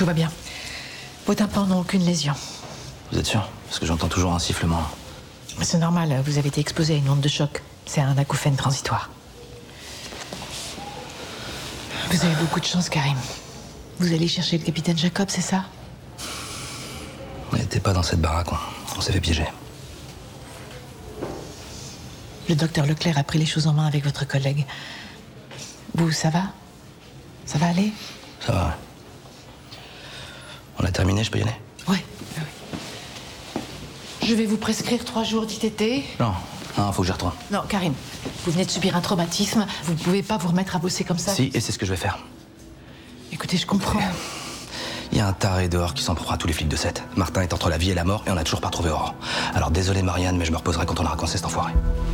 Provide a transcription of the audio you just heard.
Tout va bien. Vos tympans n'ont aucune lésion. Vous êtes sûr? Parce que j'entends toujours un sifflement. Mais c'est normal, vous avez été exposé à une onde de choc. C'est un acouphène transitoire. Vous avez beaucoup de chance, Karim. Vous allez chercher le capitaine Jacob, c'est ça? On n'était pas dans cette baraque, on s'est fait piéger. Le docteur Leclerc a pris les choses en main avec votre collègue. Vous, ça va? Ça va aller? Ça va, ouais. On a terminé, je peux y aller? Oui. Je vais vous prescrire 3 jours d'ITT. Non, faut que j'y retourne. Non, Karim, vous venez de subir un traumatisme. Vous ne pouvez pas vous remettre à bosser comme ça. Si, et c'est ce que je vais faire. Écoutez, je comprends. Il y a un taré dehors qui s'en prendra à tous les flics de 7. Martin est entre la vie et la mort et on n'a toujours pas trouvé Aurore. Alors désolé Marianne, mais je me reposerai quand on aura coincé cet enfoiré.